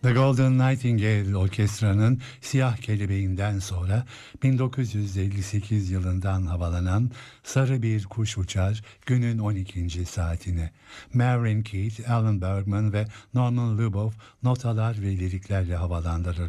The Golden Nightingale Orkestra'nın Siyah Kelebeğinden sonra 1958 yılından havalanan Sarı Bir Kuş Uçar günün 12. saatine. Mervyn Keith, Alan Bergman ve Norman Lubov notalar ve liriklerle havalandırır